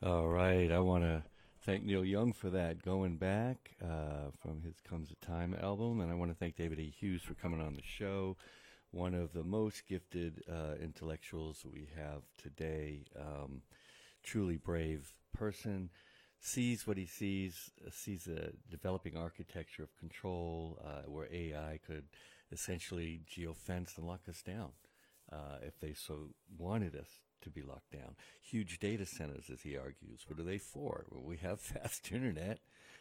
All right. I want to thank Neil Young for that, Going Back, from his Comes a Time album. And I want to thank David A. Hughes for coming on the show. One of the most gifted intellectuals we have today. Truly brave person. Sees what he sees a developing architecture of control where AI could essentially geofence and lock us down if they so wanted us to be locked down. Huge data centers, as he argues. What are they for? Well, we have fast internet.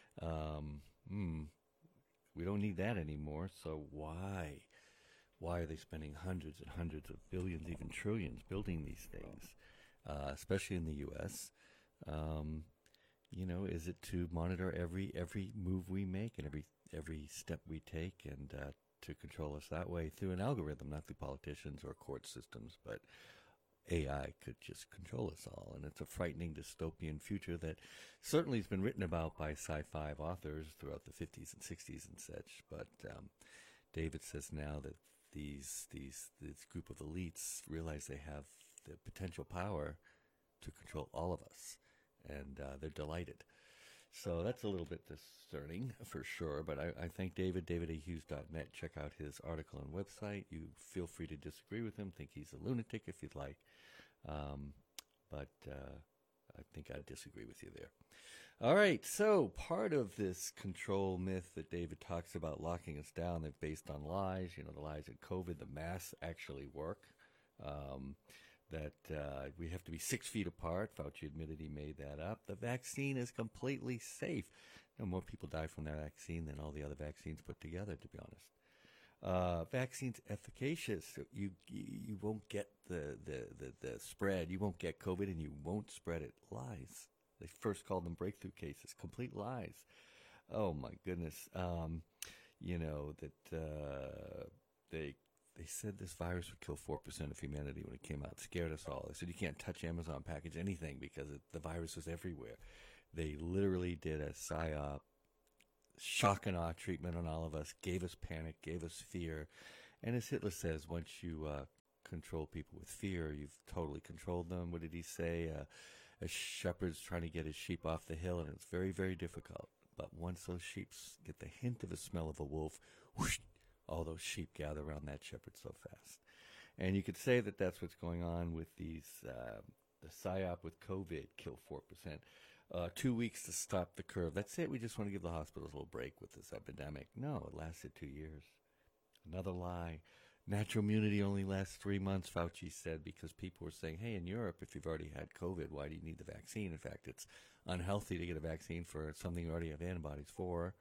We don't need that anymore. So why? Why are they spending hundreds and hundreds of billions, even trillions, building these things, especially in the U.S.? Is it to monitor every move we make and every step we take, and to control us that way through an algorithm, not through politicians or court systems, but AI could just control us all. And it's a frightening dystopian future that certainly has been written about by sci-fi authors throughout the 50s and 60s and such. But David says now that this group of elites realize they have the potential power to control all of us, and they're delighted. So that's a little bit discerning for sure, but I thank David, davidahughes.net. Check out his article and website. You feel free to disagree with him, think he's a lunatic if you'd like, but I think I disagree with you there. All right, so part of this control myth that David talks about locking us down, they're based on lies, the lies of COVID, the masks actually work. That we have to be 6 feet apart. Fauci admitted he made that up. The vaccine is completely safe. More people die from that vaccine than all the other vaccines put together, to be honest. Vaccine's efficacious. You won't get the spread. You won't get COVID, and you won't spread it. Lies. They first called them breakthrough cases. Complete lies. Oh, my goodness. They said this virus would kill 4% of humanity when it came out. It scared us all. They said you can't touch Amazon package anything because the virus was everywhere. They literally did a psyop, shock and awe treatment on all of us, gave us panic, gave us fear. And as Hitler says, once you control people with fear, you've totally controlled them. What did he say? A shepherd's trying to get his sheep off the hill, and it's very, very difficult. But once those sheep get the hint of a smell of a wolf, whoosh, all those sheep gather around that shepherd so fast. And you could say that that's what's going on with these, the PSYOP with COVID, kill 4%. 2 weeks to stop the curve. That's it. We just want to give the hospitals a little break with this epidemic. No, it lasted 2 years. Another lie. Natural immunity only lasts 3 months, Fauci said, because people were saying, hey, in Europe, if you've already had COVID, why do you need the vaccine? In fact, it's unhealthy to get a vaccine for something you already have antibodies for.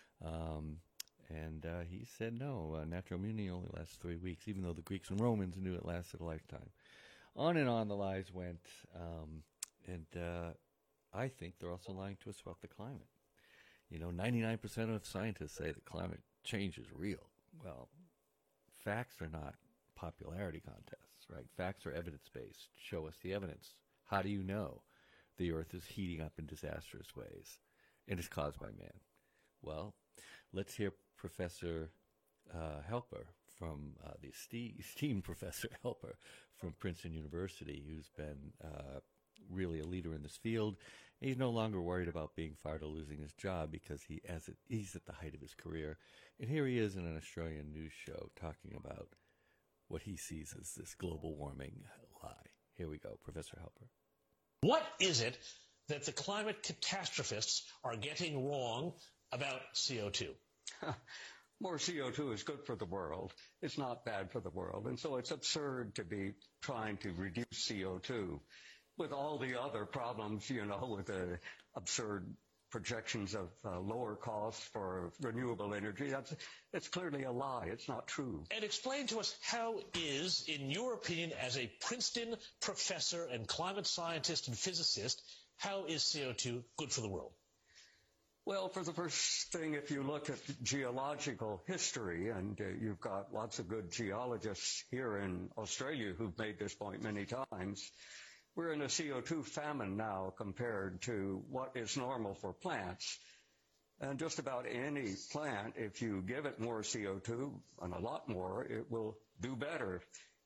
And he said, no, natural immunity only lasts 3 weeks, even though the Greeks and Romans knew it lasted a lifetime. On and on the lies went. And I think they're also lying to us about the climate. 99% of scientists say that climate change is real. Well, facts are not popularity contests, right? Facts are evidence-based. Show us the evidence. How do you know the Earth is heating up in disastrous ways and is caused by man? Well, let's hear Professor Helper from the esteemed Professor Helper from Princeton University, who's been really a leader in this field. He's no longer worried about being fired or losing his job because he's at the height of his career. And here he is in an Australian news show talking about what he sees as this global warming lie. Here we go, Professor Helper. What is it that the climate catastrophists are getting wrong about CO2? More CO2 is good for the world. It's not bad for the world. And so it's absurd to be trying to reduce CO2 with all the other problems, with the absurd projections of lower costs for renewable energy. It's clearly a lie. It's not true. And explain to us how is, in your opinion, as a Princeton professor and climate scientist and physicist, how is CO2 good for the world? Well, for the first thing, if you look at geological history, and you've got lots of good geologists here in Australia who've made this point many times, we're in a CO2 famine now compared to what is normal for plants. And just about any plant, if you give it more CO2, and a lot more, it will do better.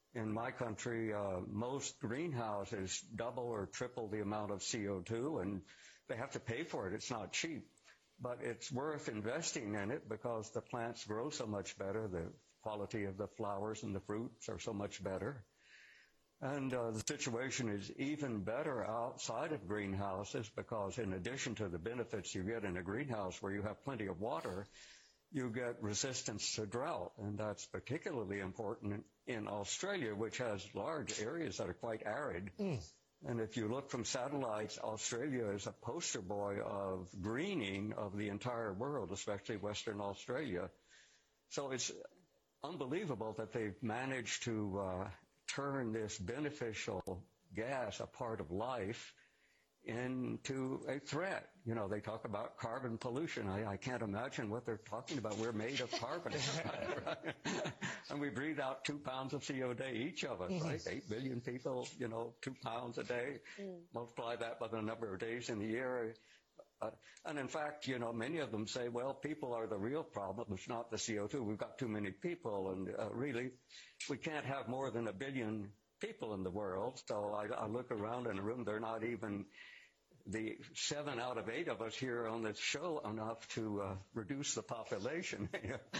In my country, most greenhouses double or triple the amount of CO2, and they have to pay for it. It's not cheap, but it's worth investing in it because the plants grow so much better. The quality of the flowers and the fruits are so much better. And the situation is even better outside of greenhouses because in addition to the benefits you get in a greenhouse where you have plenty of water, you get resistance to drought. And that's particularly important in Australia, which has large areas that are quite arid. And if you look from satellites, Australia is a poster boy of greening of the entire world, especially Western Australia. So it's unbelievable that they've managed to turn this beneficial gas, a part of life, into a threat. You know, they talk about carbon pollution. I can't imagine what they're talking about. We're made of carbon. And we breathe out 2 pounds of CO2 a day, each of us, right? 8 billion people, 2 pounds a day. Multiply that by the number of days in the year. And in fact, many of them say, well, people are the real problem. It's not the CO2. We've got too many people. And really, we can't have more than 1 billion people in the world. So I look around in a room, they're not even the 7 out of 8 of us here on this show enough to reduce the population.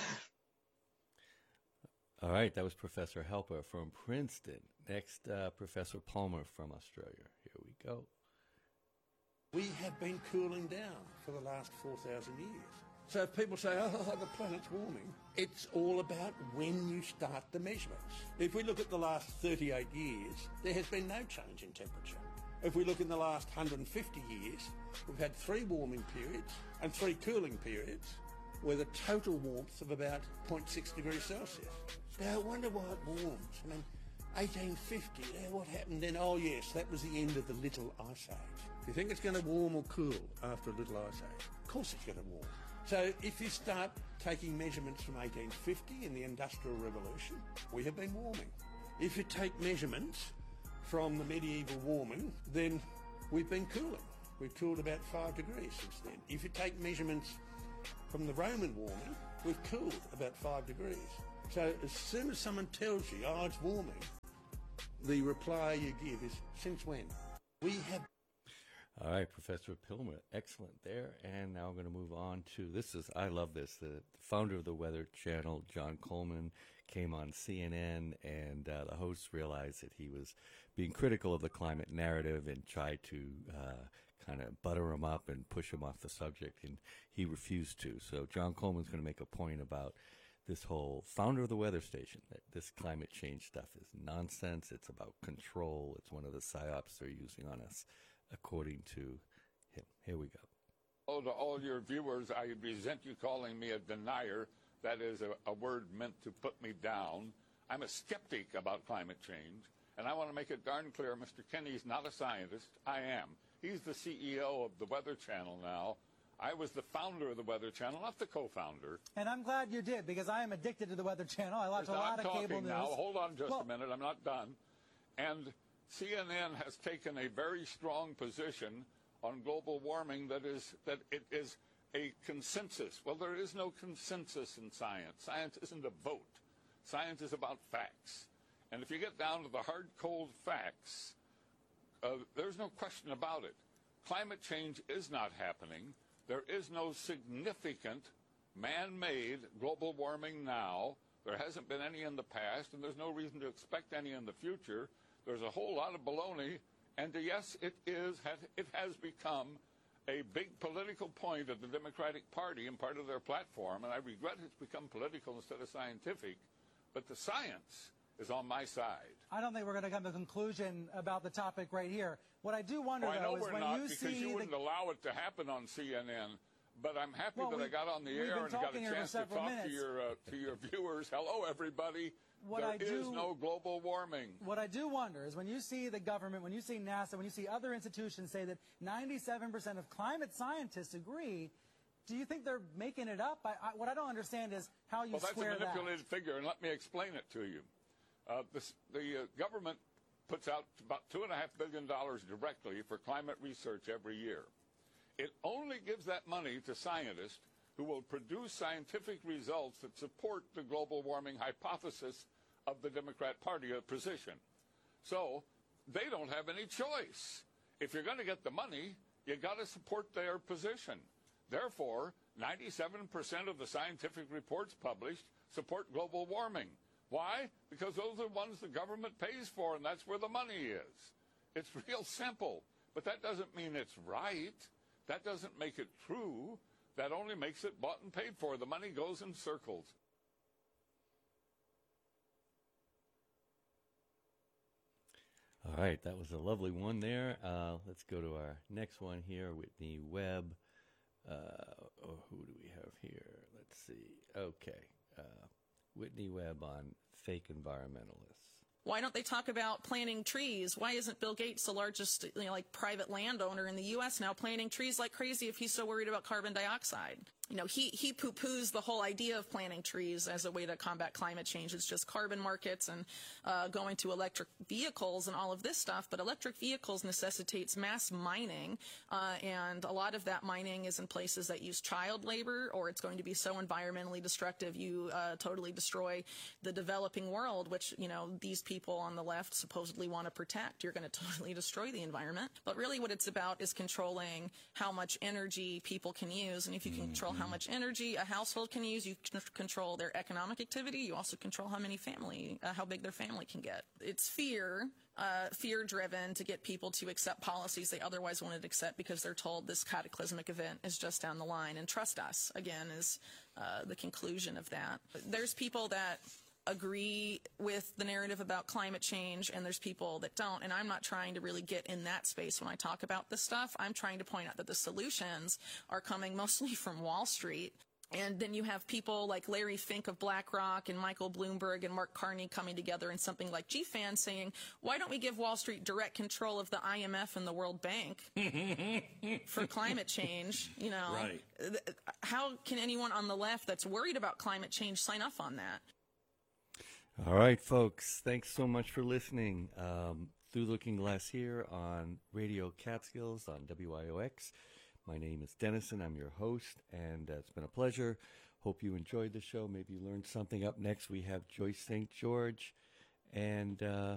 All right, that was Professor Helper from Princeton. Next, Professor Palmer from Australia. Here we go. We have been cooling down for the last 4,000 years. So if people say, oh, the planet's warming, it's all about when you start the measurements. If we look at the last 38 years, there has been no change in temperature. If we look in the last 150 years, we've had 3 warming periods and 3 cooling periods with a total warmth of about 0.6 degrees Celsius. Now, I wonder why it warms. I mean, 1850, what happened then? Oh, yes, that was the end of the Little Ice Age. Do you think it's going to warm or cool after a Little Ice Age? Of course it's going to warm. So if you start taking measurements from 1850 in the Industrial Revolution, we have been warming. If you take measurements from the medieval warming, then we've been cooling. We've cooled about 5 degrees since then. If you take measurements from the Roman warming, we've cooled about 5 degrees. So as soon as someone tells you, oh, it's warming, the reply you give is, since when? We have... All right, Professor Palmer, excellent there. And now I'm going to move on to, I love this, the founder of the Weather Channel, John Coleman, came on CNN, and the hosts realized that he was being critical of the climate narrative and tried to kind of butter him up and push him off the subject, and he refused to. So John Coleman's going to make a point about this whole founder of the weather station, that this climate change stuff is nonsense. It's about control. It's one of the psyops they're using on us, according to him. Here we go. Oh, to all your viewers, I resent you calling me a denier. That is a word meant to put me down. I'm a skeptic about climate change, and I want to make it darn clear, Mr. Kenny's not a scientist. I am. He's the CEO of the Weather Channel now. I was the founder of the Weather Channel, not the co-founder. And I'm glad you did, because I am addicted to the Weather Channel. I watch a lot of cable news. Now, hold on just a minute. I'm not done. And CNN has taken a very strong position on global warming that it is a consensus. Well, there is no consensus in science. Science isn't a vote. Science is about facts. And if you get down to the hard, cold facts, there's no question about it. Climate change is not happening. There is no significant man-made global warming now. There hasn't been any in the past, and there's no reason to expect any in the future. There's a whole lot of baloney, and yes, it has become a big political point of the Democratic Party and part of their platform, and I regret it's become political instead of scientific, but the science is on my side. I don't think we're going to come to a conclusion about the topic right here. What I do wonder, though, is when you see... because you wouldn't allow it to happen on CNN, but I'm happy that I got on the air and got a chance to talk to your viewers. Hello, everybody. There is no global warming. What I do wonder is when you see the government, when you see NASA, when you see other institutions say that 97% of climate scientists agree, do you think they're making it up? What I don't understand is how you square that. That's a manipulated figure, and let me explain it to you. The government puts out about $2.5 billion directly for climate research every year. It only gives that money to scientists who will produce scientific results that support the global warming hypothesis of the Democrat Party position. So they don't have any choice. If you're going to get the money, you got to support their position. Therefore, 97% of the scientific reports published support global warming. Why? Because those are the ones the government pays for, and that's where the money is. It's real simple. But that doesn't mean it's right. That doesn't make it true. That only makes it bought and paid for. The money goes in circles. All right, that was a lovely one there. Let's go to our next one here, Whitney Webb. Who do we have here? Let's see. Okay. Whitney Webb on fake environmentalists. Why don't they talk about planting trees? Why isn't Bill Gates the largest, private landowner in the U.S. now, planting trees like crazy if he's so worried about carbon dioxide? He poo-poos the whole idea of planting trees as a way to combat climate change. It's just carbon markets and going to electric vehicles and all of this stuff. But electric vehicles necessitates mass mining, and a lot of that mining is in places that use child labor, or it's going to be so environmentally destructive you totally destroy the developing world, which, these people on the left supposedly want to protect. You're going to totally destroy the environment. But really what it's about is controlling how much energy people can use. And if you control how much energy a household can use, you control their economic activity. You also control how big their family can get. It's fear-driven to get people to accept policies they otherwise wouldn't accept because they're told this cataclysmic event is just down the line. And trust us, again, is the conclusion of that. There's people that agree with the narrative about climate change, and there's people that don't, and I'm not trying to really get in that space when I talk about this stuff. I'm trying to point out that the solutions are coming mostly from Wall Street. And then you have people like Larry Fink of BlackRock and Michael Bloomberg and Mark Carney coming together in something like GFAN saying, why don't we give Wall Street direct control of the IMF and the World Bank for climate change? Right. How can anyone on the left that's worried about climate change sign off on that? All right, folks, thanks so much for listening. Through Looking Glass here on Radio Catskills on WIOX. My name is Dennison. I'm your host, and it's been a pleasure. Hope you enjoyed the show. Maybe you learned something. Up next, we have Joyce St. George, and